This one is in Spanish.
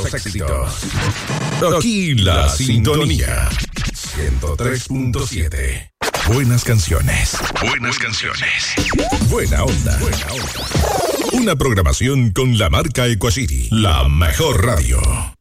éxitos. Aquí la sintonía 103.7. Buenas canciones. Buenas canciones. Buena onda. Buena onda. Una programación con la marca Equashiri, la mejor radio.